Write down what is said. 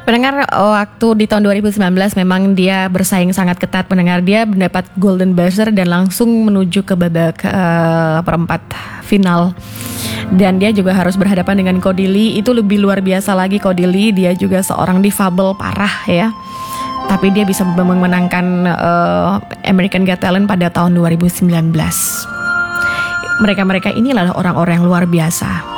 Pendengar, waktu di tahun 2019 memang dia bersaing sangat ketat. Pendengar, dia mendapat Golden Buzzer dan langsung menuju ke babak perempat final. Dan dia juga harus berhadapan dengan Kodi Lee. Itu lebih luar biasa lagi. Kodi Lee, dia juga seorang difabel parah ya, tapi dia bisa memenangkan American Got Talent pada tahun 2019. Mereka inilah orang-orang yang luar biasa.